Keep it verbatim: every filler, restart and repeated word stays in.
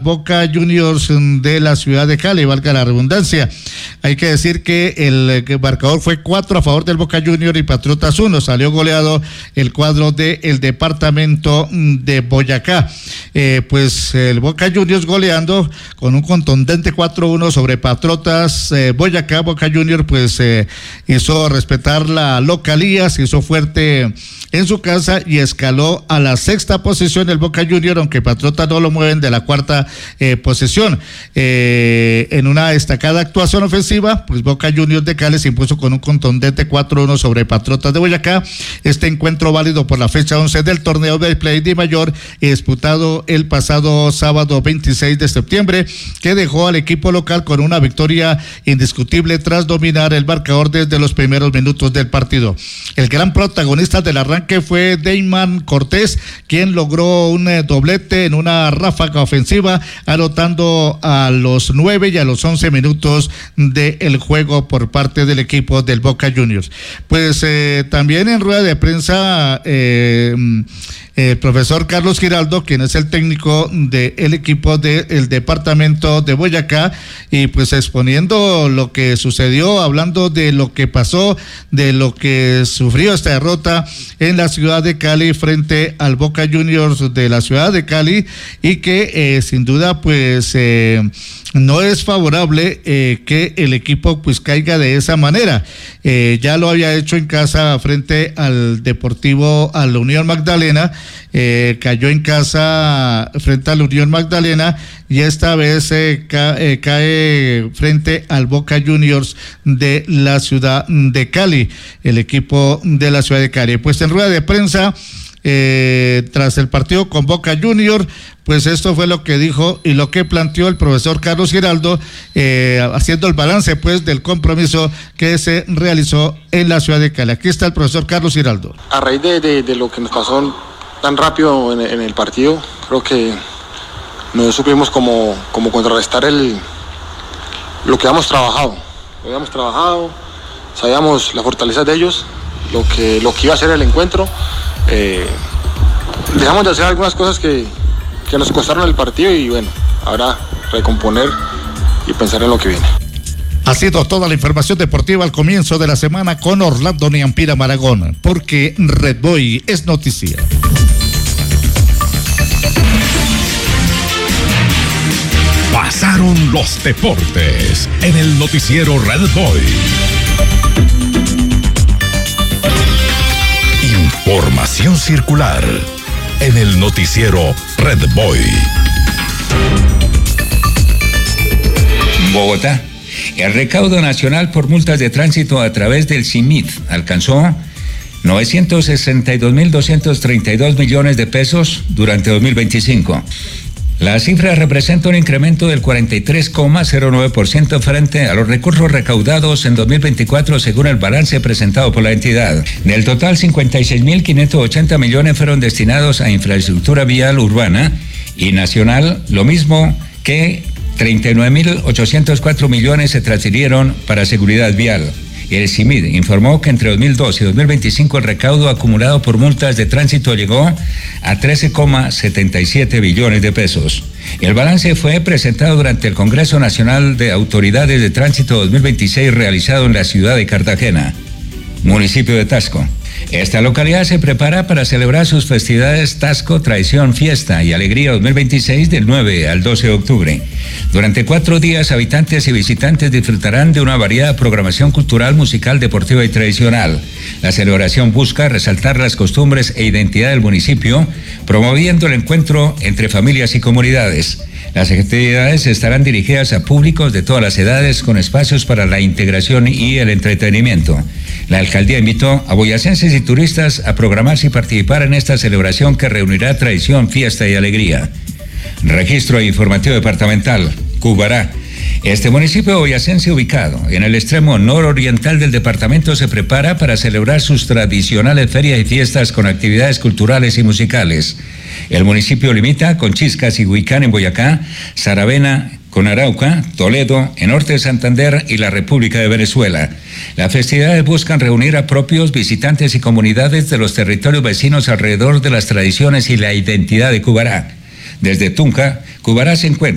Boca Juniors de la ciudad de Cali, valga la redundancia. Hay que decir que el, que el marcador fue cuatro a favor del Boca Juniors y Patriotas uno. Salió goleado el cuadro del departamento de Boyacá. Eh, pues el Boca Juniors goleando con un contundente cuatro uno sobre Patriotas eh, Boyacá. Boca Juniors pues eh, hizo respetar la localía, se hizo fuerte en su casa y escaló a la sexta posición el Boca Juniors, aunque Patriotas no lo mueven de la cuarta eh, posición. Eh, en una destacada actuación ofensiva, pues Boca Juniors de Cali se impuso con un contundente cuatro uno sobre Patriotas de Boyacá. Este encuentro válido por la fecha once del torneo de Play de Mayor, disputado el pasado sábado veintiséis de septiembre, que dejó al equipo local con una victoria indiscutible tras dominar el marcador desde los primeros minutos del partido. El gran protagonista del arranque que fue Deyman Cortés, quien logró un eh, doblete en una ráfaga ofensiva, anotando a los nueve y a los once minutos del juego por parte del equipo del Boca Juniors. Pues eh, también en rueda de prensa eh, el profesor Carlos Giraldo, quien es el técnico del equipo del departamento de Boyacá, y pues exponiendo lo que sucedió, hablando de lo que pasó, de lo que sufrió esta derrota en la ciudad de Cali frente al Boca Juniors de la ciudad de Cali, y que eh, sin duda pues eh, no es favorable eh, que el equipo pues caiga de esa manera. Eh, ya lo había hecho en casa frente al Deportivo, a la Unión Magdalena, eh, cayó en casa frente a la Unión Magdalena, y esta vez eh, ca, eh, cae frente al Boca Juniors de la ciudad de Cali, el equipo de la ciudad de Cali. Pues en rueda de prensa, eh, tras el partido con Boca Juniors, pues esto fue lo que dijo y lo que planteó el profesor Carlos Giraldo, eh, haciendo el balance pues del compromiso que se realizó en la ciudad de Cali. Aquí está el profesor Carlos Giraldo. A raíz de, de, de lo que nos pasó tan rápido en, en el partido, creo que no supimos cómo, cómo contrarrestar el, lo que habíamos trabajado. Lo habíamos trabajado, sabíamos la fortaleza de ellos, lo que, lo que iba a ser el encuentro. Eh, dejamos de hacer algunas cosas que, que nos costaron el partido, y bueno, ahora recomponer y pensar en lo que viene. Ha sido toda la información deportiva al comienzo de la semana con Orlando Niampira Maragón, porque Red Boy es noticia. Pasaron los deportes en el noticiero Red Boy. Información circular en el noticiero Red Boy. Bogotá. El recaudo nacional por multas de tránsito a través del C I M I T alcanzó novecientos sesenta y dos mil doscientos treinta y dos millones de pesos durante dos mil veinticinco. La cifra representa un incremento del cuarenta y tres coma cero nueve por ciento frente a los recursos recaudados en dos mil veinticuatro, según el balance presentado por la entidad. Del total, cincuenta y seis mil quinientos ochenta millones fueron destinados a infraestructura vial urbana y nacional, lo mismo que treinta y nueve mil ochocientos cuatro millones se transfirieron para seguridad vial. El C I M I D informó que entre dos mil dos y dos mil veinticinco el recaudo acumulado por multas de tránsito llegó a trece coma setenta y siete billones de pesos. El balance fue presentado durante el Congreso Nacional de Autoridades de Tránsito dos mil veintiséis realizado en la ciudad de Cartagena, municipio de Tasco. Esta localidad se prepara para celebrar sus festividades Tasco, Tradición, Fiesta y Alegría dos mil veintiséis del nueve al doce de octubre. Durante cuatro días, habitantes y visitantes disfrutarán de una variada programación cultural, musical, deportiva y tradicional. La celebración busca resaltar las costumbres e identidad del municipio, promoviendo el encuentro entre familias y comunidades. Las actividades estarán dirigidas a públicos de todas las edades, con espacios para la integración y el entretenimiento. La alcaldía invitó a boyacenses y turistas a programarse y participar en esta celebración que reunirá tradición, fiesta y alegría. Registro informativo departamental, Cubará. Este municipio boyacense, ubicado en el extremo nororiental del departamento, se prepara para celebrar sus tradicionales ferias y fiestas con actividades culturales y musicales. El municipio limita con Chiscas y Huicán en Boyacá, Saravena con Arauca, Toledo, en norte de Santander y la República de Venezuela. Las festividades buscan reunir a propios, visitantes y comunidades de los territorios vecinos alrededor de las tradiciones y la identidad de Cubará. Desde Tunja, Cubará se encuentra